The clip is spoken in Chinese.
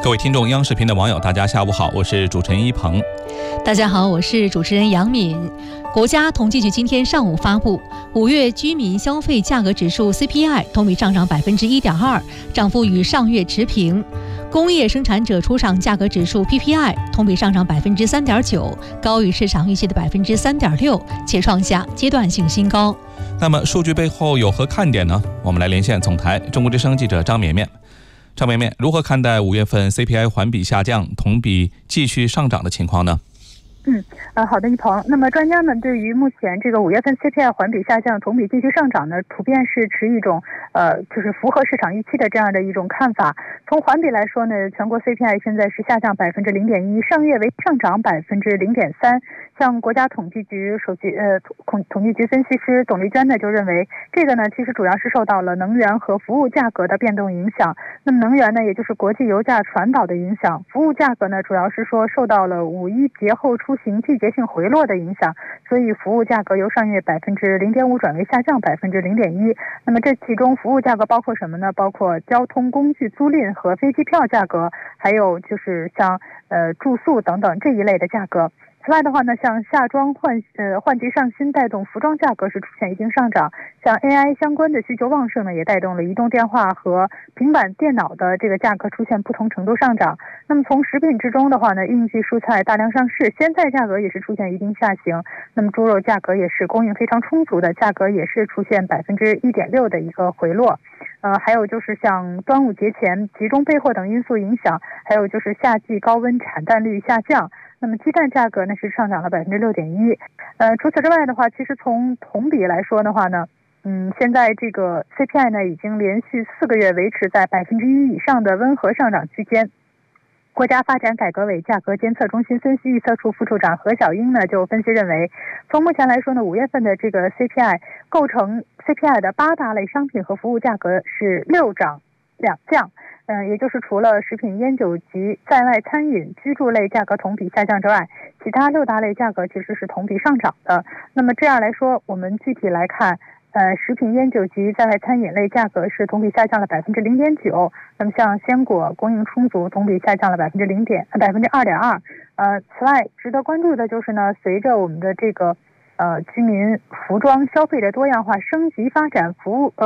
各位听众，央视频的网友，大家下午好，我是主持人一鹏。 大家好，我是主持人杨敏。国家统计局今天上午发布5月居民消费价格指数 CPI 同比上涨 1.2%， 涨幅与上月持平。工业生产者出厂价格指数 PPI 同比上涨 3.9%， 高于市场预期的 3.6%， 且创下阶段性新高。 那么数据背后有何看点呢？我们来连线总台中国之声记者张绵绵。张绵绵，如何看待5月份 CPI 环比下降，同比继续上涨的情况呢？ 好的，一鹏。那么专家们对于目前这个5月份 CPI 环比下降，同比继续上涨呢，普遍是持一种就是符合市场预期的这样的一种看法。从环比来说呢，全国 CPI 现在是下降 0.1%， 上月为上涨 0.3%。像国家统计局统计局分析师董丽娟呢就认为，这个呢其实主要是受到了能源和服务价格的变动影响。那么能源呢，也就是国际油价传导的影响；服务价格呢，主要是说受到了5·1节后出行季节性回落的影响，所以服务价格由上月 0.5% 转为下降 0.1%。那么这其中服务价格包括什么呢？包括交通工具租赁和飞机票价格，还有就是像住宿等等这一类的价格。此外的话呢，像夏装换季上新带动服装价格是出现一定上涨，像 AI 相关的需求旺盛呢，也带动了移动电话和平板电脑的这个价格出现不同程度上涨。那么从食品之中的话呢，应季蔬菜大量上市，鲜菜价格也是出现一定下行。那么猪肉价格也是供应非常充足的，价格也是出现 1.6% 的一个回落。还有就是像端午节前集中备货等因素影响，还有就是夏季高温产蛋率下降。那么鸡蛋价格呢是上涨了 6.1%。除此之外的话，其实从同比来说的话呢，现在这个 CPI 呢已经连续4个月维持在 1% 以上的温和上涨区间。国家发展改革委价格监测中心分析预测处副处长何小英呢就分析认为，从目前来说呢，5月份的这个 CPI 构成 CPI 的8大类商品和服务价格是6涨2降。也就是除了食品烟酒及在外餐饮居住类价格同比下降之外，其他6大类价格其实是同比上涨的。那么这样来说，我们具体来看，食品烟酒及在外餐饮类价格是同比下降了 0.9%。那么像鲜果供应充足，同比下降了 2.2%。此外值得关注的就是呢，随着我们的这个居民服装消费的多样化升级发展，